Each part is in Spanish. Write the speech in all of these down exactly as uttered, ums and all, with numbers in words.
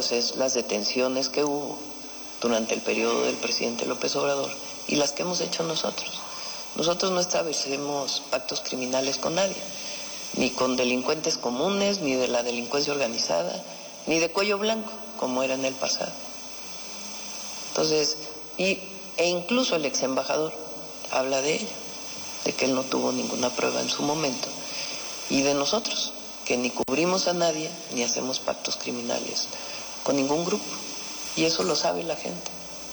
pues es las detenciones que hubo durante el periodo del presidente López Obrador y las que hemos hecho nosotros. Nosotros no establecemos pactos criminales con nadie, ni con delincuentes comunes, ni de la delincuencia organizada, ni de cuello blanco, como era en el pasado. Entonces, y, e incluso el ex embajador habla de ello, de que él no tuvo ninguna prueba en su momento, y de nosotros, que ni cubrimos a nadie, ni hacemos pactos criminales con ningún grupo, y eso lo sabe la gente.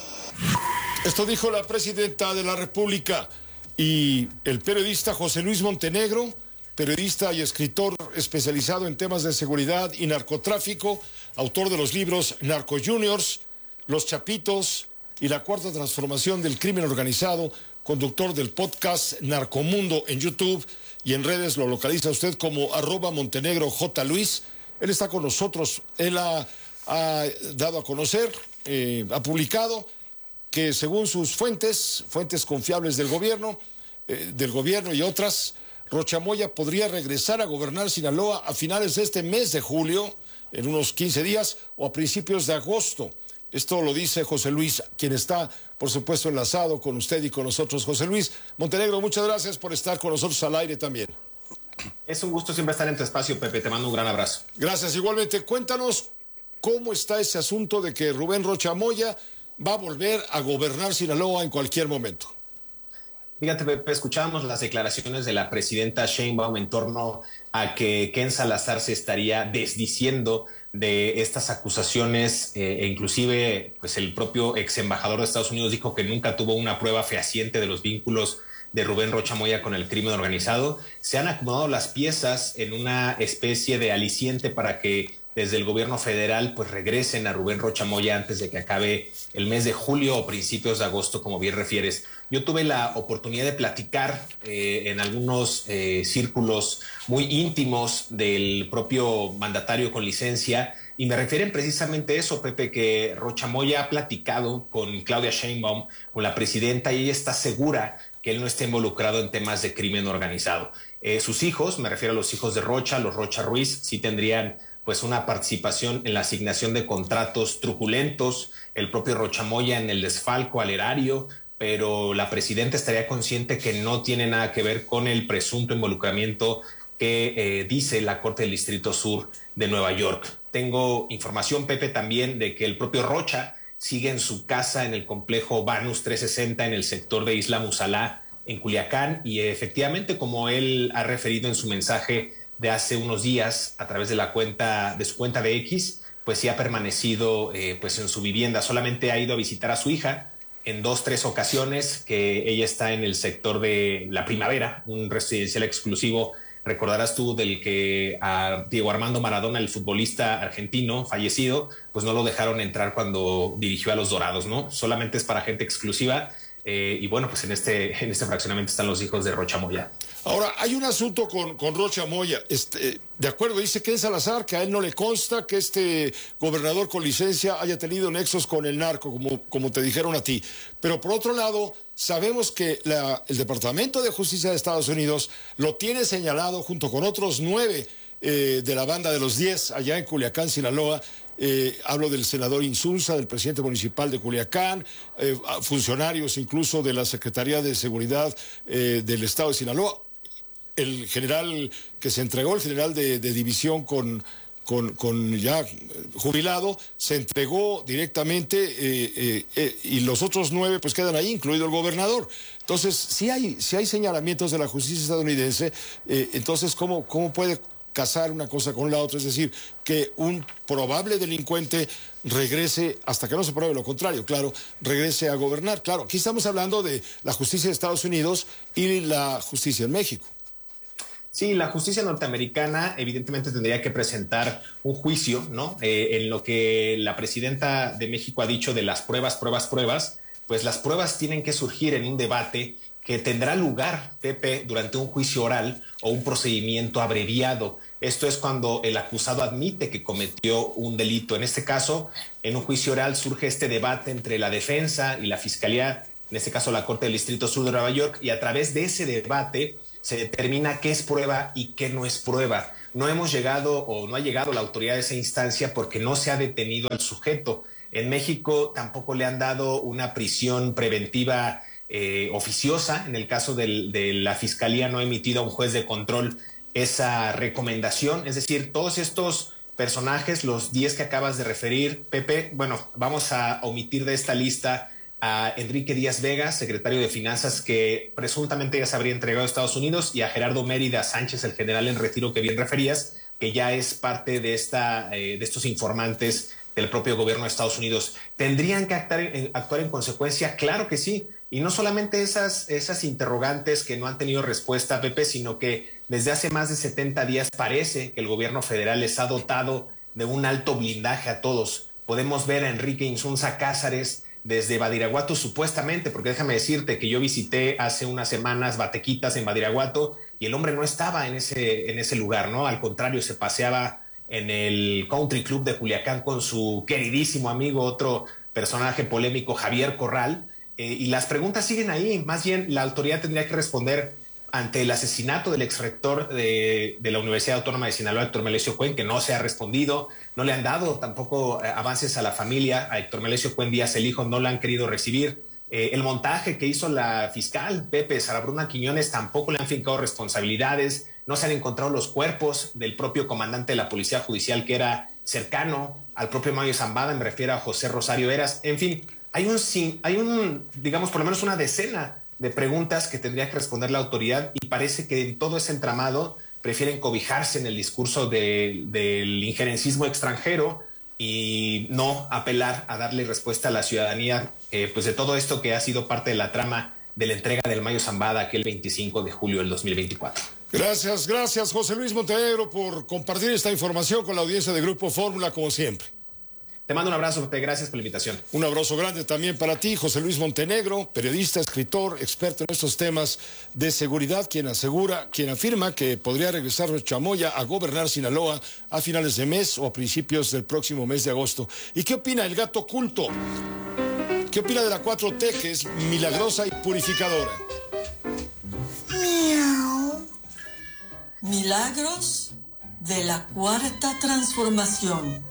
Esto dijo la presidenta de la República. Y el periodista José Luis Montenegro, periodista y escritor especializado en temas de seguridad y narcotráfico, autor de los libros Narco Juniors, Los Chapitos y La Cuarta Transformación del Crimen Organizado, conductor del podcast Narcomundo en YouTube y en redes lo localiza usted como arroba Montenegro J. Luis. Él está con nosotros, él ha, ha dado a conocer, eh, ha publicado que según sus fuentes, fuentes confiables del gobierno, eh, del gobierno y otras, Rocha Moya podría regresar a gobernar Sinaloa a finales de este mes de julio, en unos quince días, o a principios de agosto. Esto lo dice José Luis, quien está, por supuesto, enlazado con usted y con nosotros. José Luis Montenegro, muchas gracias por estar con nosotros al aire también. Es un gusto siempre estar en tu espacio, Pepe. Te mando un gran abrazo. Gracias, igualmente. Cuéntanos cómo está ese asunto de que Rubén Rocha Moya va a volver a gobernar Sinaloa en cualquier momento. Fíjate, Pepe, escuchábamos las declaraciones de la presidenta Sheinbaum en torno a que Ken Salazar se estaría desdiciendo de estas acusaciones, eh, e inclusive pues el propio ex embajador de Estados Unidos dijo que nunca tuvo una prueba fehaciente de los vínculos de Rubén Rocha Moya con el crimen organizado. Se han acomodado las piezas en una especie de aliciente para que desde el gobierno federal pues regresen a Rubén Rocha Moya antes de que acabe el mes de julio o principios de agosto, como bien refieres. Yo tuve la oportunidad de platicar eh, en algunos eh, círculos muy íntimos del propio mandatario con licencia y me refieren precisamente eso, Pepe, que Rocha Moya ha platicado con Claudia Sheinbaum, con la presidenta, y ella está segura que él no esté involucrado en temas de crimen organizado. Eh, sus hijos, me refiero a los hijos de Rocha, los Rocha Ruiz, sí tendrían pues una participación en la asignación de contratos truculentos, el propio Rocha Moya en el desfalco al erario, pero la presidenta estaría consciente que no tiene nada que ver con el presunto involucramiento que eh, dice la Corte del Distrito Sur de Nueva York. Tengo información, Pepe, también de que el propio Rocha sigue en su casa en el complejo Banus trescientos sesenta en el sector de Isla Musalá, en Culiacán, y efectivamente, como él ha referido en su mensaje de hace unos días a través de la cuenta de su cuenta de X, pues sí ha permanecido eh, pues en su vivienda. Solamente ha ido a visitar a su hija en dos, tres ocasiones, que ella está en el sector de La Primavera, un residencial exclusivo, recordarás tú, del que a Diego Armando Maradona, el futbolista argentino fallecido, pues no lo dejaron entrar cuando dirigió a los Dorados, ¿no? Solamente es para gente exclusiva. Eh, y bueno, pues en este, en este fraccionamiento están los hijos de Rocha Moya. Ahora, hay un asunto con, con Rocha Moya. Este, de acuerdo, dice Ken Salazar que a él no le consta que este gobernador con licencia haya tenido nexos con el narco, como, como te dijeron a ti. Pero por otro lado, sabemos que la, el Departamento de Justicia de Estados Unidos lo tiene señalado junto con otros nueve eh, de la banda de los diez allá en Culiacán, Sinaloa. Eh, hablo del senador Insulza, del presidente municipal de Culiacán, eh, funcionarios incluso de la Secretaría de Seguridad eh, del Estado de Sinaloa. El general que se entregó, el general de, de división con, con, con ya jubilado, se entregó directamente eh, eh, eh, y los otros nueve pues quedan ahí, incluido el gobernador. Entonces, si hay, si hay señalamientos de la justicia estadounidense, eh, entonces, ¿cómo, cómo puede casar una cosa con la otra? Es decir, que un probable delincuente regrese, hasta que no se pruebe lo contrario, claro, regrese a gobernar. Claro, aquí estamos hablando de la justicia de Estados Unidos y la justicia en México. Sí, la justicia norteamericana evidentemente tendría que presentar un juicio, ¿no? Eh, en lo que la presidenta de México ha dicho de las pruebas, pruebas, pruebas, pues las pruebas tienen que surgir en un debate que tendrá lugar, Pepe, durante un juicio oral o un procedimiento abreviado. Esto es cuando el acusado admite que cometió un delito. En este caso, en un juicio oral surge este debate entre la defensa y la fiscalía, en este caso la Corte del Distrito Sur de Nueva York, y a través de ese debate se determina qué es prueba y qué no es prueba. No hemos llegado o no ha llegado la autoridad a esa instancia porque no se ha detenido al sujeto. En México tampoco le han dado una prisión preventiva eh, oficiosa. En el caso del, de la Fiscalía no ha emitido a un juez de control esa recomendación. Es decir, todos estos personajes, los diez que acabas de referir, Pepe, bueno, vamos a omitir de esta lista a Enrique Díaz Vega, secretario de Finanzas, que presuntamente ya se habría entregado a Estados Unidos, y a Gerardo Mérida Sánchez, el general en retiro que bien referías, que ya es parte de, esta, eh, de estos informantes del propio gobierno de Estados Unidos. ¿Tendrían que actuar en, actuar en consecuencia? Claro que sí. Y no solamente esas, esas interrogantes que no han tenido respuesta, Pepe, sino que desde hace más de setenta días parece que el gobierno federal les ha dotado de un alto blindaje a todos. Podemos ver a Enrique Insunza Cázares desde Badiraguato, supuestamente, porque déjame decirte que yo visité hace unas semanas Batequitas en Badiraguato y el hombre no estaba en ese, en ese lugar, ¿no? Al contrario, se paseaba en el Country Club de Culiacán con su queridísimo amigo, otro personaje polémico, Javier Corral, eh, y las preguntas siguen ahí. Más bien, la autoridad tendría que responder ante el asesinato del exrector de, de la Universidad Autónoma de Sinaloa, Héctor Melesio Cuen, que no se ha respondido. No le han dado tampoco eh, avances a la familia. A Héctor Melesio Cuen Díaz, el hijo, no la han querido recibir. Eh, el montaje que hizo la fiscal, Pepe Sara Bruna Quiñones, tampoco le han fincado responsabilidades. No se han encontrado los cuerpos del propio comandante de la Policía Judicial, que era cercano al propio Mario Zambada, me refiero a José Rosario Eras. En fin, hay un, hay un, digamos, por lo menos una decena de preguntas que tendría que responder la autoridad, y parece que en todo ese entramado prefieren cobijarse en el discurso de, del injerencismo extranjero y no apelar a darle respuesta a la ciudadanía, eh, pues de todo esto que ha sido parte de la trama de la entrega del Mayo Zambada aquel veinticinco de julio del dos mil veinticuatro. Gracias, gracias José Luis Montenegro por compartir esta información con la audiencia de Grupo Fórmula, como siempre. Te mando un abrazo, Pepe. Gracias por la invitación. Un abrazo grande también para ti, José Luis Montenegro, periodista, escritor, experto en estos temas de seguridad, quien asegura, quien afirma que podría regresar Rocha Moya a gobernar Sinaloa a finales de mes o a principios del próximo mes de agosto. ¿Y qué opina el gato culto? ¿Qué opina de la cuatro T, que es milagrosa y purificadora? Miau. Milagros de la cuarta transformación.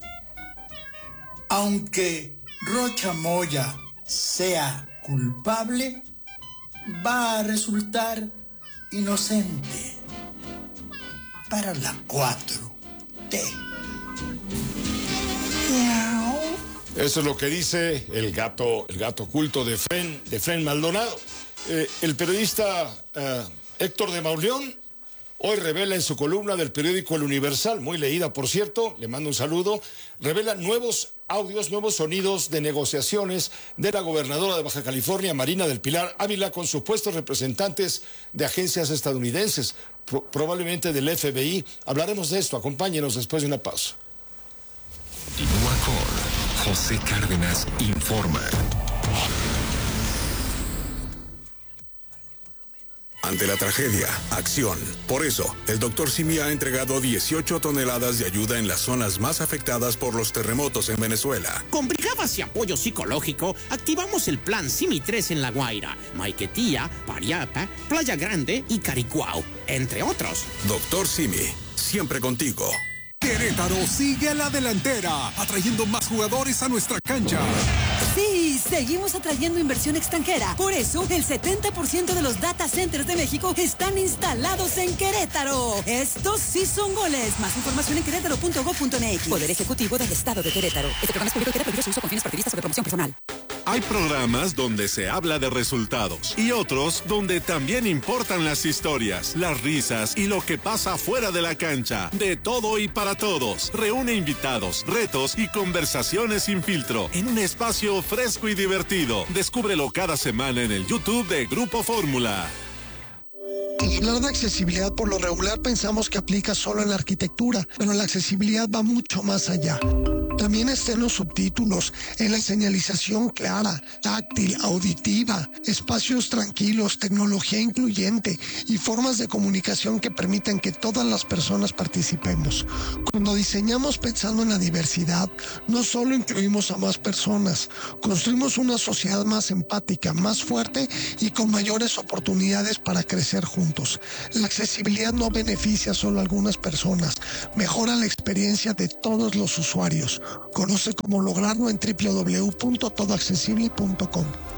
Aunque Rocha Moya sea culpable, va a resultar inocente para la cuatro T. Miau. Eso es lo que dice el gato, el gato culto de Fren, de Fren Maldonado. Eh, el periodista eh, Héctor de Mauleón hoy revela en su columna del periódico El Universal, muy leída por cierto, le mando un saludo, revela nuevos audios, nuevos sonidos de negociaciones de la gobernadora de Baja California, Marina del Pilar Ávila, con supuestos representantes de agencias estadounidenses, pro- probablemente del F B I. Hablaremos de esto, acompáñenos después de una pausa. Continúa con José Cárdenas Informa. Ante la tragedia, acción. Por eso, el doctor Simi ha entregado dieciocho toneladas de ayuda en las zonas más afectadas por los terremotos en Venezuela. Con brigadas y apoyo psicológico, activamos el plan Simi tres en La Guaira, Maiquetía, Pariapa, Playa Grande y Caricuao, entre otros. Doctor Simi, siempre contigo. Querétaro sigue a la delantera, atrayendo más jugadores a nuestra cancha. Sí, seguimos atrayendo inversión extranjera. Por eso, el setenta por ciento de los data centers de México están instalados en Querétaro. Estos sí son goles. Más información en querétaro punto gob punto eme equis. Poder Ejecutivo del Estado de Querétaro. Este programa es público y queda prohibido su uso con fines partidistas o de promoción personal. Hay programas donde se habla de resultados y otros donde también importan las historias, las risas y lo que pasa fuera de la cancha. De todo y para todos. Reúne invitados, retos y conversaciones sin filtro en un espacio fresco y divertido. Descúbrelo cada semana en el YouTube de Grupo Fórmula. Hablar de accesibilidad por lo regular pensamos que aplica solo en la arquitectura, pero la accesibilidad va mucho más allá. También estén los subtítulos, en la señalización clara, táctil, auditiva, espacios tranquilos, tecnología incluyente y formas de comunicación que permitan que todas las personas participemos. Cuando diseñamos pensando en la diversidad, no solo incluimos a más personas, construimos una sociedad más empática, más fuerte y con mayores oportunidades para crecer juntos. La accesibilidad no beneficia solo a algunas personas, mejora la experiencia de todos los usuarios. Conoce cómo lograrlo en doble u doble u doble u punto todo accesible punto com.